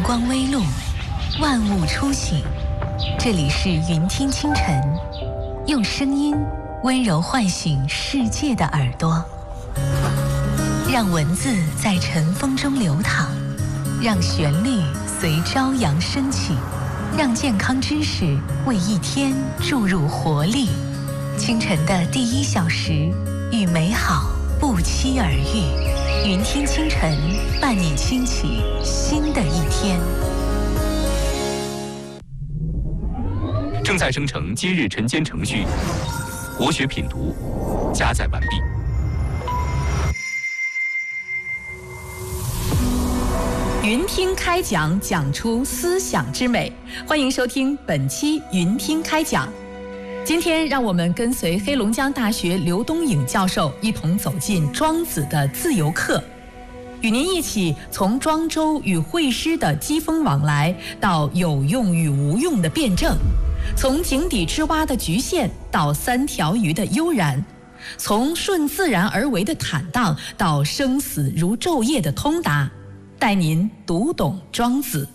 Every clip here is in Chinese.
光微露，万物初醒。这里是云听清晨，用声音温柔唤醒世界的耳朵，让文字在晨风中流淌，让旋律随朝阳升起，让健康知识为一天注入活力。清晨的第1小时，与美好不期而遇。云听清晨，伴你轻启新的一天。 正在生成今日晨间程序，国学品读加载完毕。 云听开讲，讲出思想之美。欢迎收听本期云听开讲。今天让我们跟随黑龙江大学刘东颖教授一同走进庄子的自由课，与您一起从庄周与惠施的机锋往来，到有用与无用的辩证，从井底之蛙的局限到3条鱼的悠然，从顺自然而为的坦荡到生死如昼夜的通达，带您读懂庄子。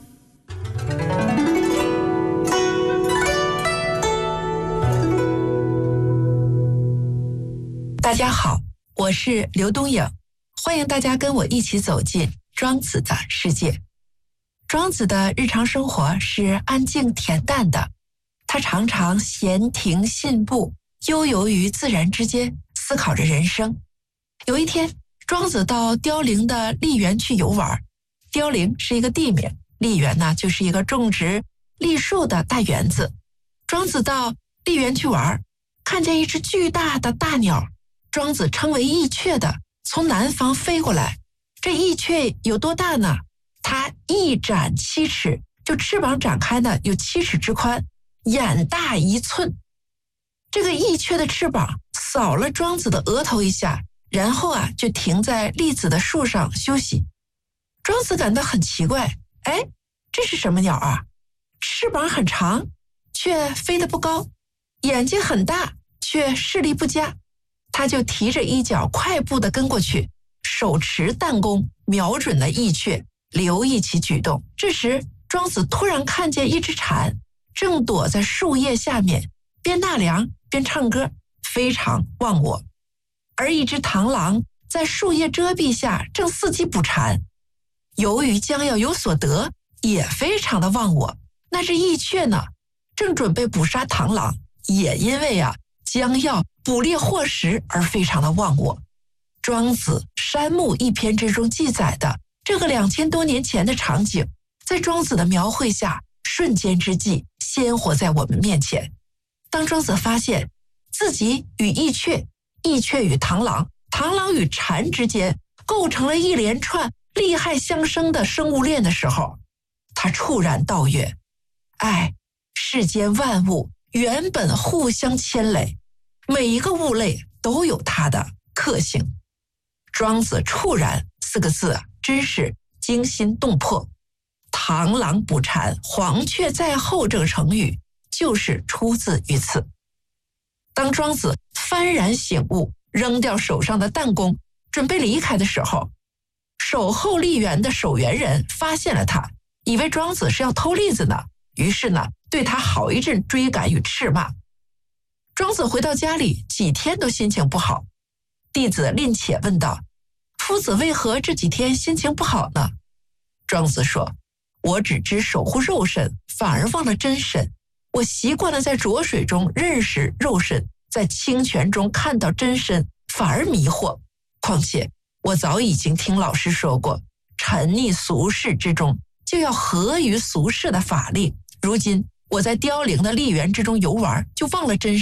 大家好，我是刘东颖，欢迎大家跟我一起走进庄子的世界。庄子的日常生活是安静恬淡的，他常常闲庭信步，悠游于自然之间，思考着人生。有一天，庄子到凋零的栎园去游玩。凋零是一个地名，栎园呢就是一个种植栎树的大园子。庄子到栎园去玩，看见一只巨大的大鸟，庄子称为翼雀的，从南方飞过来。这翼雀有多大呢？它翼展7尺，就翅膀展开呢有7尺之宽，眼大1寸。这个翼雀的翅膀扫了庄子的额头一下，然后就停在栗子的树上休息。庄子感到很奇怪，这是什么鸟啊？翅膀很长，却飞得不高，眼睛很大，却视力不佳。他就提着衣角快步地跟过去，手持弹弓瞄准了翼雀，留意其举动。这时庄子突然看见一只蝉正躲在树叶下面，边纳凉边唱歌，非常忘我。而一只螳螂在树叶遮蔽下正伺机捕蝉，由于将要有所得，也非常的忘我。那只翼雀呢，正准备捕杀螳螂，也因为将要捕猎获食而非常的忘我。庄子《山木》一篇之中记载的这个2000多年前的场景，在庄子的描绘下，瞬间之际鲜活在我们面前。当庄子发现自己与翼雀，翼雀与螳螂，螳螂与蝉之间构成了一连串利害相生的生物链的时候，他触然道曰：世间万物原本互相牵累，每一个物类都有它的克性。庄子触然4个字真是惊心动魄。螳螂捕蝉，黄雀在后这个成语就是出自于此。当庄子幡然醒悟，扔掉手上的弹弓，准备离开的时候，守候栎园的守园人发现了他，以为庄子是要偷栗子呢，于是呢对他好一阵追赶与斥骂。庄子回到家里几天都心情不好，弟子蔺且问道：夫子为何这几天心情不好呢？庄子说：我只知守护肉身，反而忘了真身。我习惯了在浊水中认识肉身，在清泉中看到真身，反而迷惑。况且我早已经听老师说过，沉溺俗世之中，就要合于俗世的法令。如今我在凋零的栎园之中游玩，就忘了真